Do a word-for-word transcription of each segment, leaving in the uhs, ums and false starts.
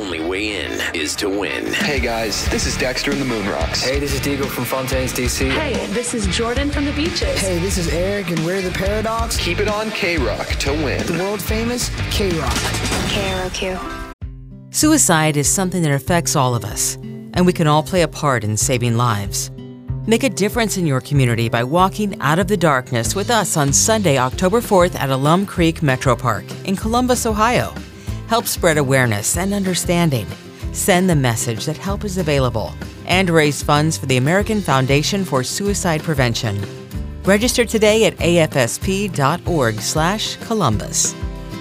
only way in is to win. Hey guys, this is Dexter in the Moon Rocks. Hey, this is Diego from Fontaines, D C. Hey, this is Jordan from the Beaches. Hey, this is Eric and we're the Paradox. Keep it on K-Rock to win. The world famous K-Rock. K R O Q. Suicide is something that affects all of us, and we can all play a part in saving lives. Make a difference in your community by walking out of the darkness with us on Sunday, October fourth at Alum Creek Metro Park in Columbus, Ohio. Help spread awareness and understanding. Send the message that help is available and raise funds for the American Foundation for Suicide Prevention. Register today at A F S P dot org slash Columbus.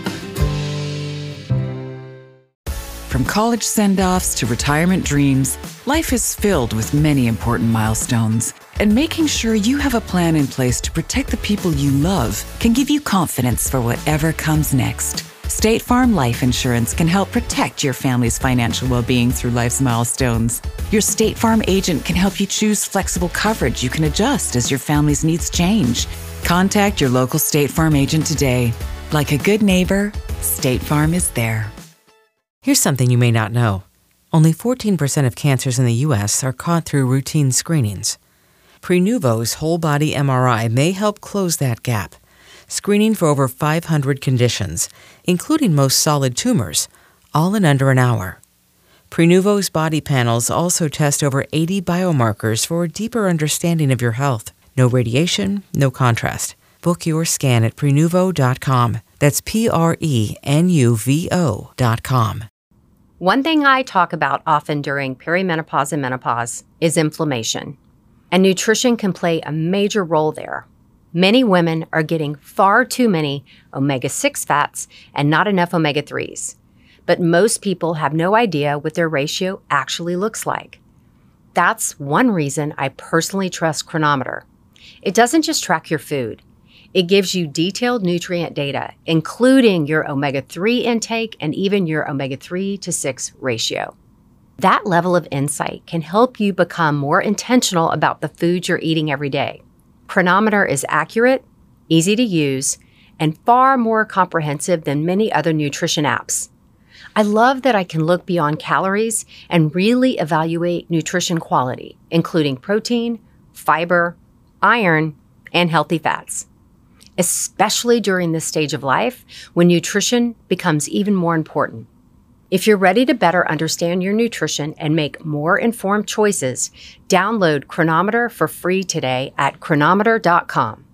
From college send-offs to retirement dreams, life is filled with many important milestones. And making sure you have a plan in place to protect the people you love can give you confidence for whatever comes next. State Farm Life Insurance can help protect your family's financial well-being through life's milestones. Your State Farm agent can help you choose flexible coverage you can adjust as your family's needs change. Contact your local State Farm agent today. Like a good neighbor, State Farm is there. Here's something you may not know. Only fourteen percent of cancers in the U S are caught through routine screenings. Prenuvo's whole-body M R I may help close that gap, screening for over five hundred conditions, including most solid tumors, all in under an hour. Prenuvo's body panels also test over eighty biomarkers for a deeper understanding of your health. No radiation, no contrast. Book your scan at prenuvo dot com. That's P R E N U V O dot com. One thing I talk about often during perimenopause and menopause is inflammation, and nutrition can play a major role there. Many women are getting far too many omega six fats and not enough omega threes, but most people have no idea what their ratio actually looks like. That's one reason I personally trust Cronometer. It doesn't just track your food. It gives you detailed nutrient data, including your omega three intake and even your omega three to six ratio. That level of insight can help you become more intentional about the foods you're eating every day. Cronometer is accurate, easy to use, and far more comprehensive than many other nutrition apps. I love that I can look beyond calories and really evaluate nutrition quality, including protein, fiber, iron, and healthy fats, especially during this stage of life when nutrition becomes even more important. If you're ready to better understand your nutrition and make more informed choices, download Cronometer for free today at cronometer dot com.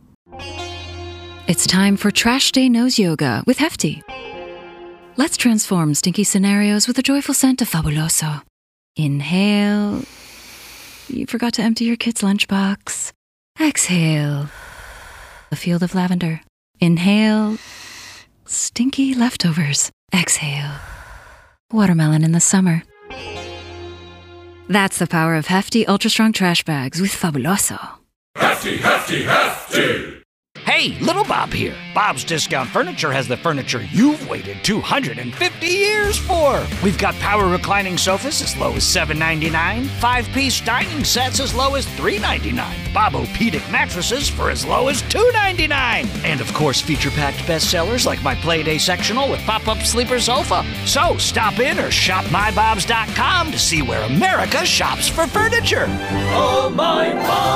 It's time for Trash Day Nose Yoga with Hefty. Let's transform stinky scenarios with the joyful scent of Fabuloso. Inhale. You forgot to empty your kid's lunchbox. Exhale. A field of lavender. Inhale. Stinky leftovers. Exhale. Watermelon in the summer. That's the power of Hefty Ultra Strong Trash Bags with Fabuloso. Hefty, hefty, hefty! Hey, Little Bob here. Bob's Discount Furniture has the furniture you've waited two hundred fifty years for. We've got power reclining sofas as low as seven ninety-nine, five-piece dining sets as low as three ninety-nine, Bob-O-Pedic mattresses for as low as two ninety-nine, and of course feature-packed bestsellers like my Playday sectional with pop-up sleeper sofa. So stop in or shop my bobs dot com to see where America shops for furniture. Oh, my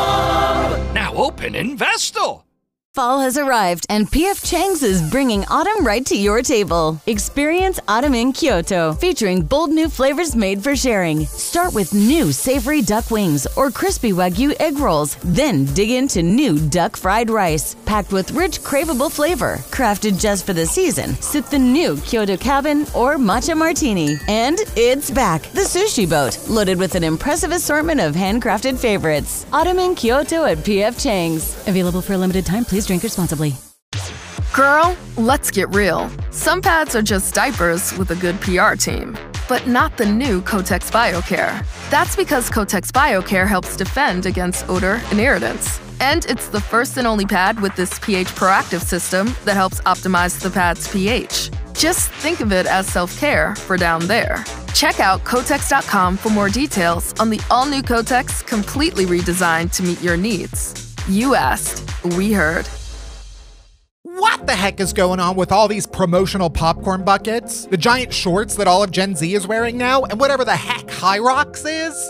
Bob! Now open in Vestal. Fall has arrived, and P F Chang's is bringing autumn right to your table. Experience Autumn in Kyoto, featuring bold new flavors made for sharing. Start with new savory duck wings or crispy Wagyu egg rolls. Then dig into new duck fried rice, packed with rich, craveable flavor. Crafted just for the season, sip the new Kyoto Cabin or Matcha Martini. And it's back, the sushi boat, loaded with an impressive assortment of handcrafted favorites. Autumn in Kyoto at P F Chang's. Available for a limited time. Please drink responsibly. Girl, let's get real. Some pads are just diapers with a good P R team, but not the new Kotex BioCare. That's because Kotex BioCare helps defend against odor and irritants. And it's the first and only pad with this pH proactive system that helps optimize the pad's pH. Just think of it as self-care for down there. Check out Kotex dot com for more details on the all-new Kotex, completely redesigned to meet your needs. You asked, we heard. What the heck is going on with all these promotional popcorn buckets, the giant shorts that all of Gen Z is wearing now, and whatever the heck High Rocks is?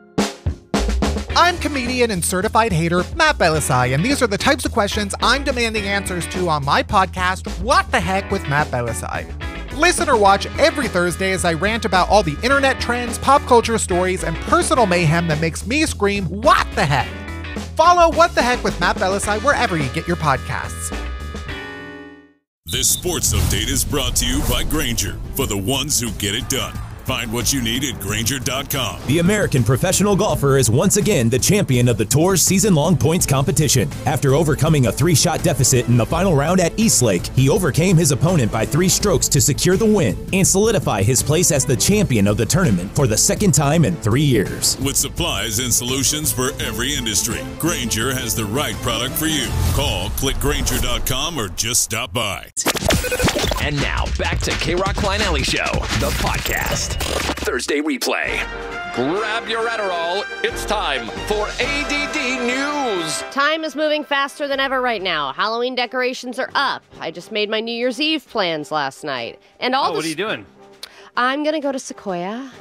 I'm comedian and certified hater Matt Belisai, and these are the types of questions I'm demanding answers to on my podcast, What the Heck with Matt Belisai. Listen or watch every Thursday as I rant about all the internet trends, pop culture stories, and personal mayhem that makes me scream, what the heck? Follow What the Heck with Matt Belisai wherever you get your podcasts. This sports update is brought to you by Grainger, for the ones who get it done. Find what you need at Grainger dot com. The American professional golfer is once again the champion of the Tour's season-long points competition. After overcoming a three-shot deficit in the final round at Eastlake, he overcame his opponent by three strokes to secure the win and solidify his place as the champion of the tournament for the second time in three years. With supplies and solutions for every industry, Grainger has the right product for you. Call, click Grainger dot com, or just stop by. And now, back to K-Rock Kleinelli Show, the podcast. Thursday replay. Grab your Adderall. It's time for A D D News. Time is moving faster than ever right now. Halloween decorations are up. I just made my New Year's Eve plans last night. And all oh, what are you doing? I'm going to go to Sequoia.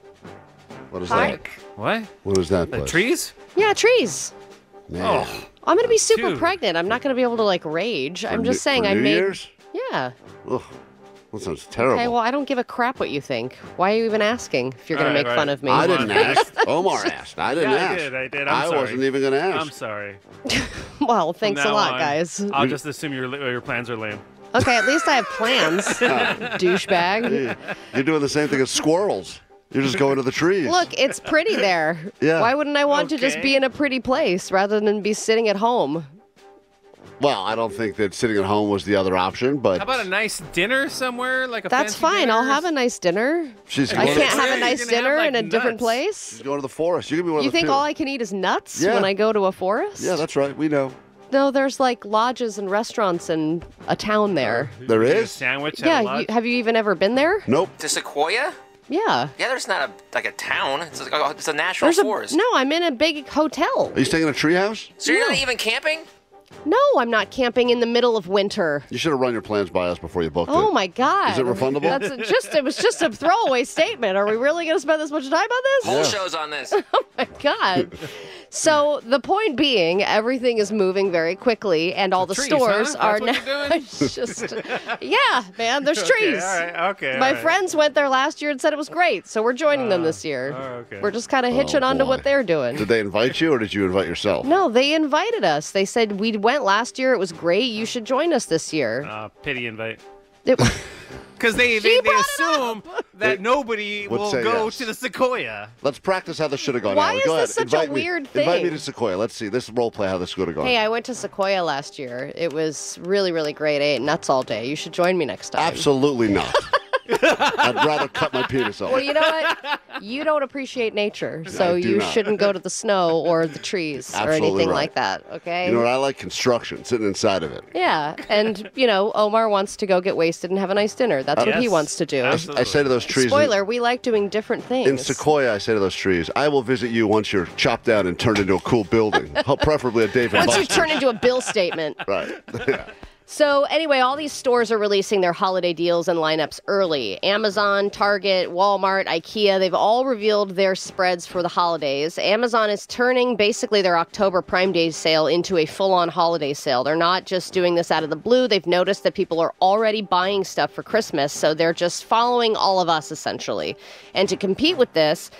What is Park. that? What? What is that The place? trees? Yeah, trees. Man. Oh. I'm going to be super Dude. pregnant. I'm not going to be able to, like, rage. For I'm New- just saying for I New made... Year's? Yeah. Ugh. That sounds terrible. Okay, well, I don't give a crap what you think. Why are you even asking if you're going All to right, make fun right. of me? I didn't ask. Omar asked. I didn't yeah, ask. I did. I did. I'm I sorry. wasn't even going to ask. I'm sorry. Well, From thanks a now lot, on, guys. I'll just assume your your plans are lame. Okay, at least I have plans, douchebag. Hey, you're doing the same thing as squirrels. You're just going to the trees. Look, it's pretty there. Yeah. Why wouldn't I want to just Okay. be in a pretty place rather than be sitting at home? Well, I don't think that sitting at home was the other option, but How about a nice dinner somewhere, like a That's fancy fine. dinner? I'll have a nice dinner. she's I going, can't to, have a You're nice gonna dinner have, like, in a different nuts. place. she's going to the forest. You can be one You of the think two. all I can eat is nuts Yeah. when I go to a forest? Yeah, that's right. We know. No, there's like lodges and restaurants and a town there. There Get a is? sandwich at a Yeah, lodge? you, have you even ever been there? Nope. To Sequoia? Yeah. Yeah, there's not a like a town. It's a, it's a national There's a forest. no. I'm in a big hotel. Are you staying in a treehouse? So you're not even camping? No, I'm not camping in the middle of winter. You should have run your plans by us before you booked Oh it. my God! Is it refundable? That's a, just. It was just a throwaway statement. Are we really going to spend this much time on this? Whole show's on this. Oh my God. So the point being, everything is moving very quickly, and all the, trees, stores huh? are That's what now you're doing? it's just. Yeah, man. There's Okay, trees. all right, okay, My all right. friends went there last year and said it was great, so we're joining them this year. oh, okay. We're just kind of hitching Oh, on to boy. what they're doing. Did they invite you or did you invite yourself? No, they invited us. They said we went last year. It was great. You should join us this year. Uh, pity invite. It- Because they, She they, they brought it assume that nobody would will say go yes. to the Sequoia. Let's practice how this should have gone. Why Alan. is Go this ahead. such a Invite me- weird Invite me thing? to Sequoia. Let's see. This role play how this would have gone. Hey, I went to Sequoia last year. It was really, really great. I ate nuts all day. You should join me next time. Absolutely not. I'd rather cut my penis off. Well, you know what? You don't appreciate nature, so I do you not. shouldn't go to the snow or the trees or Absolutely anything right. like that, okay? You know what? I like construction, sitting inside of it. Yeah, and, you know, Omar wants to go get wasted and have a nice dinner. That's what he Yes, wants to do. I, I say to those trees. in- Spoiler, we like doing different things. In Sequoia, I say to those trees, I will visit you once you're chopped down and turned into a cool building, Ho- preferably a Dave and Once you Buster's. turn into a bill statement. Right. So anyway, all these stores are releasing their holiday deals and lineups early. Amazon, Target, Walmart, IKEA, they've all revealed their spreads for the holidays. Amazon is turning basically their October Prime Day sale into a full-on holiday sale. They're not just doing this out of the blue. They've noticed that people are already buying stuff for Christmas, so they're just following all of us, essentially. And to compete with this,